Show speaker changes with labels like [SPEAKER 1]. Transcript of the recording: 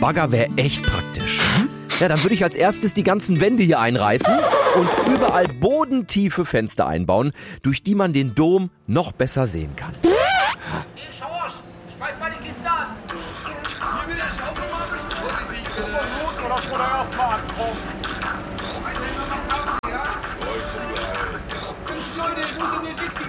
[SPEAKER 1] Bagger wäre echt praktisch. Ja, dann würde ich als erstes die ganzen Wände hier einreißen und überall bodentiefe Fenster einbauen, durch die man den Dom noch besser sehen kann.
[SPEAKER 2] Hey, Schorsch, schmeiß mal die Kiste an.
[SPEAKER 3] Hier mit der Schaufel mal ein bisschen vorsichtig, bitte.
[SPEAKER 4] Minuten, dass wir da erstmal ankommen.